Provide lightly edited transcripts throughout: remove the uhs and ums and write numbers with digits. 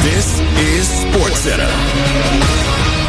This is SportsCenter.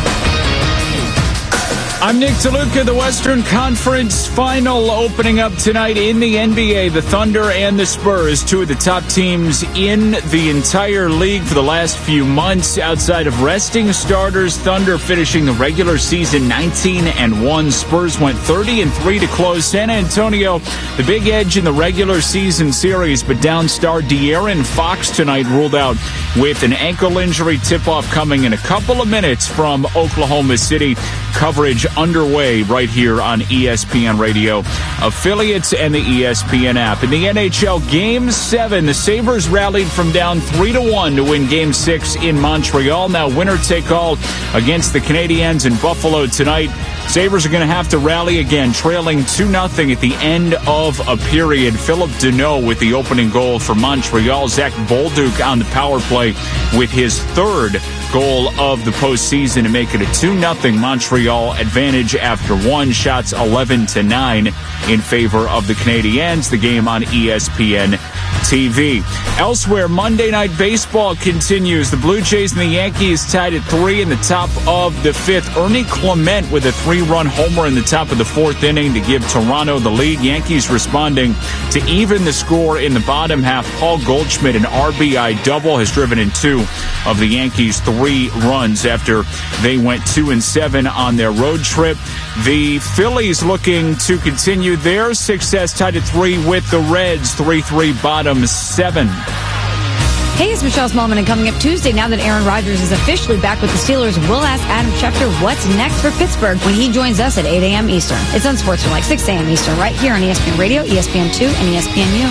I'm Nick DeLuca. The Western Conference Final opening up tonight in the NBA. The Thunder and the Spurs, two of the top teams in the entire league for the last few months. Outside of resting starters, Thunder finishing the regular season 19-1. Spurs went 30-3 to close. San Antonio, the big edge in the regular season series, but down star De'Aaron Fox tonight ruled out with an ankle injury. Tip-off coming in a couple of minutes from Oklahoma City. Coverage underway right here on ESPN Radio affiliates and the ESPN app. In the NHL, Game 7, the Sabres rallied from down 3-1 to win Game 6 in Montreal. Now winner-take-all against the Canadiens in Buffalo tonight. Sabres are going to have to rally again, trailing 2-0 at the end of a period. Philip Deneau with the opening goal for Montreal. Zach Bolduc on the power play with his third goal of the postseason to make it a 2-0 Montreal advantage after one. Shots 11-9 in favor of the Canadiens. The game on ESPN TV. Elsewhere, Monday Night Baseball continues. The Blue Jays and the Yankees tied at 3 in the top of the 5th. Ernie Clement with a 3-run homer in the top of the 4th inning to give Toronto the lead. Yankees responding to even the score in the bottom half. Paul Goldschmidt, an RBI double, has driven in 2 of the Yankees' 3 runs after they went 2-7 on their road trip. The Phillies looking to continue their success, tied at 3 with the Reds, 3-3 bottom 7. Hey, it's Michelle Smallman, and coming up Tuesday, now that Aaron Rodgers is officially back with the Steelers, we'll ask Adam Schefter what's next for Pittsburgh when he joins us at 8 a.m. Eastern. It's on Sports from 6 a.m. Eastern, right here on ESPN Radio, ESPN2, and ESPNU.